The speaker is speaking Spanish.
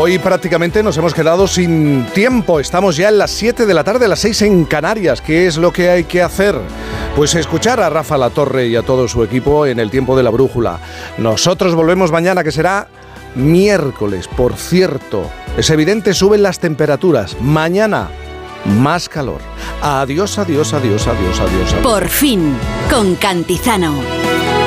Hoy prácticamente nos hemos quedado sin tiempo. Estamos ya en las 7 de la tarde, las 6 en Canarias. ¿Qué es lo que hay que hacer? Pues escuchar a Rafa Latorre y a todo su equipo en el tiempo de la brújula. Nosotros volvemos mañana, que será miércoles. Por cierto, es evidente, suben las temperaturas. Mañana, más calor. Adiós, adiós, adiós, adiós, adiós, adiós. Por fin, con Cantizano.